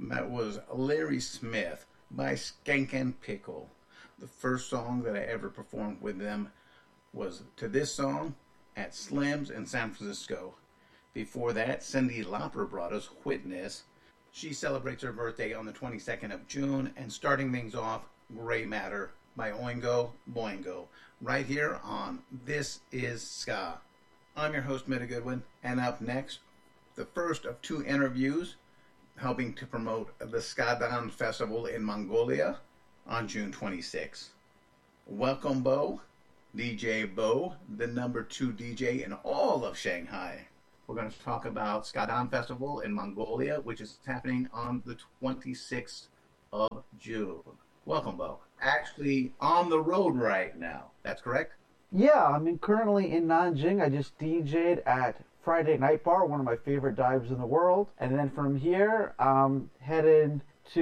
That was Larry Smith by Skankin' Pickle. The first song that I ever performed with them was to this song at Slim's in San Francisco. Before that, Cyndi Lauper brought us Witness. She celebrates her birthday on the 22nd of June, and starting things off, Gray Matter by Oingo Boingo, right here on This Is Ska. I'm your host, Mitta Goodwin, and up next, the first of two interviews helping to promote the Skadan Festival in Mongolia on June 26. Welcome, Bo, DJ Bo, the number 2 DJ in all of Shanghai. We're going to talk about Skadan Festival in Mongolia, which is happening on the 26th of June. Welcome, Bo. Actually on the road right now. That's correct? Yeah, I'm currently in Nanjing. I just DJ'd at Friday Night Bar, one of my favorite dives in the world. And then from here, I'm headed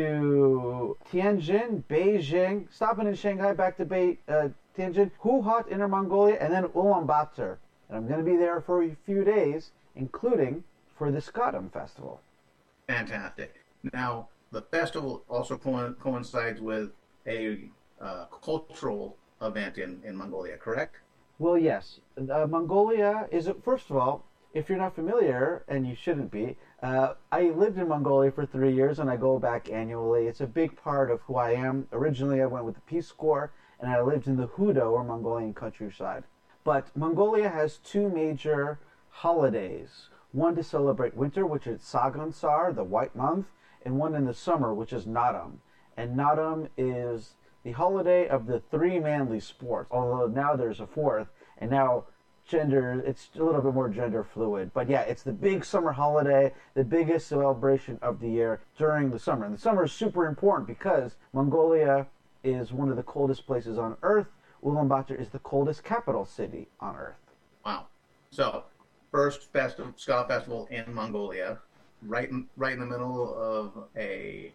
to Tianjin, Beijing, stopping in Shanghai, back to Tianjin, Huhat, Inner Mongolia, and then Ulaanbaatar. And I'm going to be there for a few days, including for the Skadan Festival. Fantastic. Now, the festival also coincides with a cultural event in Mongolia, correct? Well, yes. Mongolia is, first of all, if you're not familiar, and you shouldn't be, I lived in Mongolia for 3 years, and I go back annually. It's a big part of who I am. Originally, I went with the Peace Corps, and I lived in the Hudo, or Mongolian countryside. But Mongolia has two major holidays. One to celebrate winter, which is Sagansar, the white month, and one in the summer, which is Naadam. And Naadam is the holiday of the three manly sports, although now there's a fourth, and now it's a little bit more gender fluid. But yeah, it's the big summer holiday, the biggest celebration of the year during the summer. And the summer is super important because Mongolia is one of the coldest places on Earth. Ulaanbaatar is the coldest capital city on Earth. Wow. So, first ska festival in Mongolia, right in the middle of a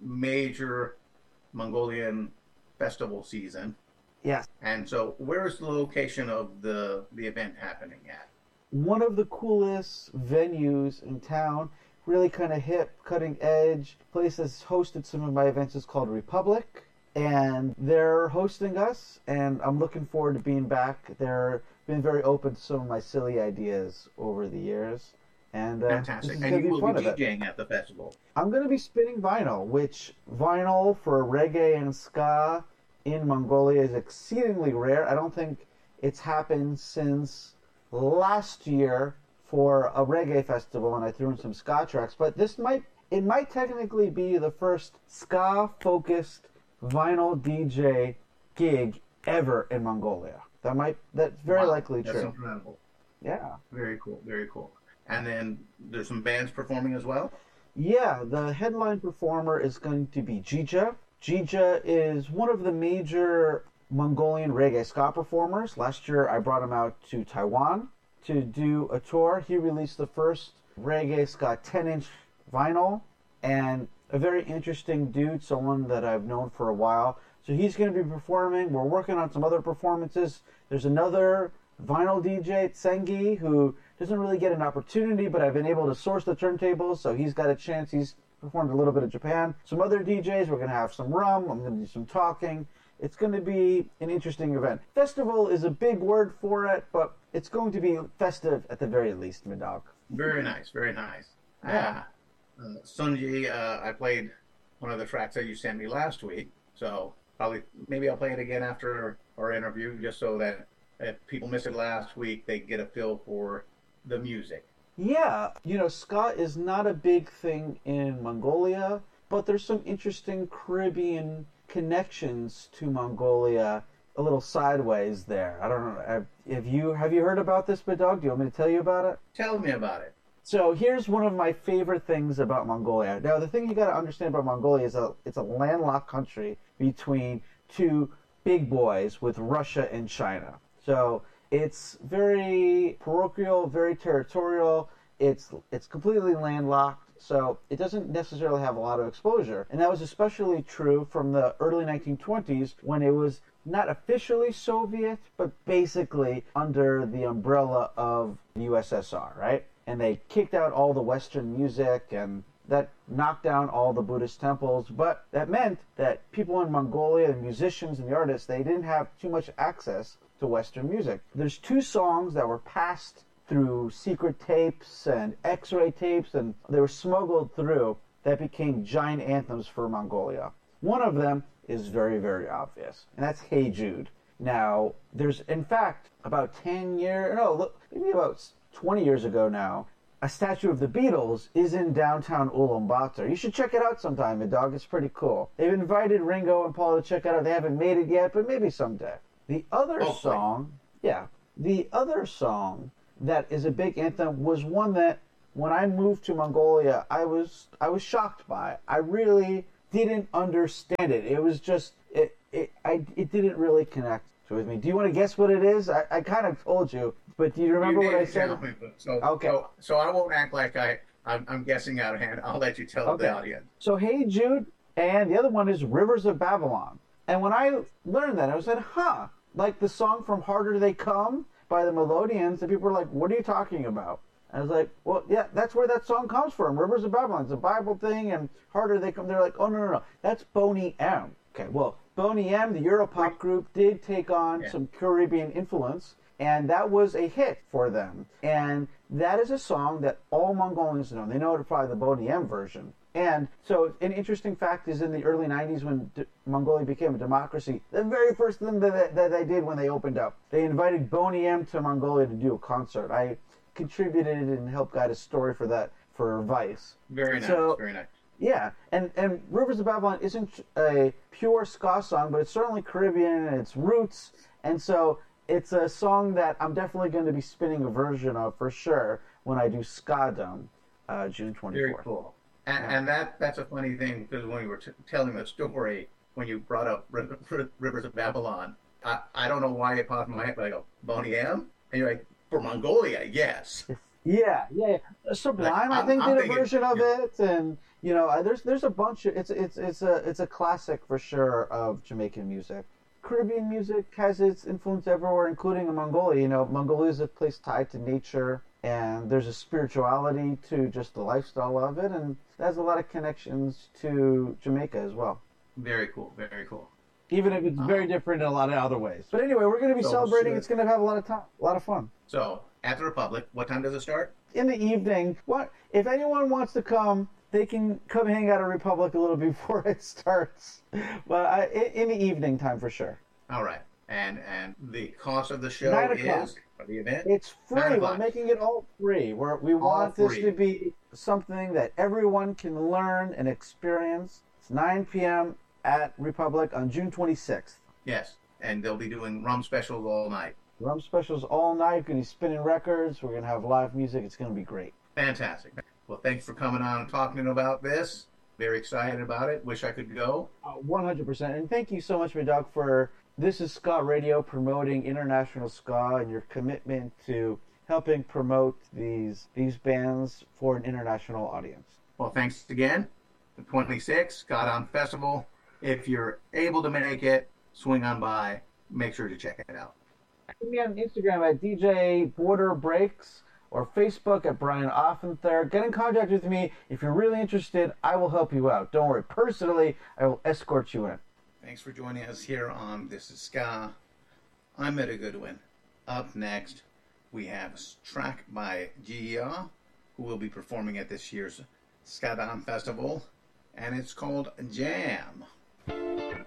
major Mongolian festival season. Yes. And so, where's the location of the event happening at? One of the coolest venues in town, really kind of hip, cutting edge place that's hosted some of my events is called Republic. And they're hosting us, and I'm looking forward to being back. They're been very open to some of my silly ideas over the years. And fantastic. And you will be DJing at the festival. I'm going to be spinning vinyl, which vinyl for reggae and ska in Mongolia is exceedingly rare. I don't think it's happened since last year for a reggae festival, and I threw in some ska tracks. But it might technically be the first ska-focused vinyl DJ gig ever in Mongolia. That's very likely true. That's incredible. Yeah. Very cool, very cool. And then there's some bands performing as well? Yeah, the headline performer is going to be Jija. Jija is one of the major Mongolian reggae ska performers. Last year I brought him out to Taiwan to do a tour. He released the first reggae ska 10-inch vinyl, and a very interesting dude, someone that I've known for a while. So he's going to be performing. We're working on some other performances. There's another vinyl DJ, Tsengi, who doesn't really get an opportunity, but I've been able to source the turntables, so he's got a chance. He's performed a little bit of Japan. Some other DJs, we're going to have some rum. I'm going to do some talking. It's going to be an interesting event. Festival is a big word for it, but it's going to be festive at the very least, Midog. Very nice, very nice. Yeah. Sunji, I played one of the tracks that you sent me last week, so maybe I'll play it again after our interview, just so that if people missed it last week, they get a feel for the music. Yeah, ska is not a big thing in Mongolia, but there's some interesting Caribbean connections to Mongolia, a little sideways there. I don't know. Have you heard about this, Midog? Do you want me to tell you about it? Tell me about it. So here's one of my favorite things about Mongolia. Now, the thing you got to understand about Mongolia is it's a landlocked country between two big boys with Russia and China. So it's very parochial, very territorial. It's completely landlocked, so it doesn't necessarily have a lot of exposure. And that was especially true from the early 1920s when it was not officially Soviet, but basically under the umbrella of the USSR, right? And they kicked out all the Western music, and that knocked down all the Buddhist temples, but that meant that people in Mongolia, the musicians and the artists, they didn't have too much access to Western music. There's 2 songs that were passed through secret tapes and X-ray tapes, and they were smuggled through, that became giant anthems for Mongolia. One of them is very, very obvious, and that's Hey Jude. Now, there's, in fact, about 10 years, no, look, maybe about 20 years ago now, a statue of the Beatles is in downtown Ulaanbaatar. You should check it out sometime, dog. It's pretty cool. They've invited Ringo and Paul to check it out. They haven't made it yet, but maybe someday. The other song that is a big anthem was one that, when I moved to Mongolia, I was shocked by. I really didn't understand it. It was just, it didn't really connect with me. Do you want to guess what it is? I kind of told you, but do you remember what I said? So I won't act like I'm guessing out of hand. I'll let you tell the audience. So Hey Jude, and the other one is Rivers of Babylon. And when I learned that, I said, like the song from Harder They Come by the Melodians, and people were like, what are you talking about? And I was like, well, yeah, that's where that song comes from, Rivers of Babylon. It's a Bible thing, and Harder They Come. They're like, oh, no, that's Boney M. Okay, well, Boney M, the Europop group, did take on some Caribbean influence, and that was a hit for them. And that is a song that all Mongolians know. They know probably the Boney M version. And so an interesting fact is in the early 90s when Mongolia became a democracy, the very first thing that they did when they opened up, they invited Boney M to Mongolia to do a concert. I contributed and helped guide a story for that for Vice. Very nice, very nice. Yeah, and Rivers of Babylon isn't a pure ska song, but it's certainly Caribbean in its roots, and so it's a song that I'm definitely going to be spinning a version of for sure when I do Ska Dome, June 24th. Very cool. And that's a funny thing, because when you were telling the story, when you brought up Rivers of Babylon, I don't know why it popped in my head, but I go, Boney M? And you're like, for Mongolia, yes. Yeah. Sublime, I think, did a version of it, and there's a bunch of it's a classic for sure of Jamaican music. Caribbean music has its influence everywhere, including in Mongolia. Mongolia is a place tied to nature, and there's a spirituality to just the lifestyle of it, and it has a lot of connections to Jamaica as well. Very cool, very cool. Even if it's very different in a lot of other ways. But anyway, we're going to be celebrating. It's going to have a lot of fun. So, at the Republic, what time does it start? In the evening. If anyone wants to come, they can come hang out at Republic a little before it starts. But in the evening time for sure. All right. And the cost of the show is, for the event? It's free. We're making it all free. We want this to be something that everyone can learn and experience. It's 9 p.m. at Republic on June 26th. Yes, and they'll be doing rum specials all night. Rum specials all night. We're going to be spinning records. We're going to have live music. It's going to be great. Fantastic. Well, thanks for coming on and talking about this. Very excited about it. Wish I could go. 100%. And thank you so much, my dog, for This is Ska Radio promoting international ska and your commitment to helping promote these bands for an international audience. Well, thanks again. The 26th Ska Dome Festival. If you're able to make it, swing on by. Make sure to check it out. Find me on Instagram at DJ Border Breaks or Facebook at Brian Offenther. Get in contact with me. If you're really interested, I will help you out. Don't worry. Personally, I will escort you in. Thanks for joining us here on This is Ska. I'm Meta Goodwin. Up next, we have a track by Gia, who will be performing at this year's Ska Dome Festival, and it's called Jam.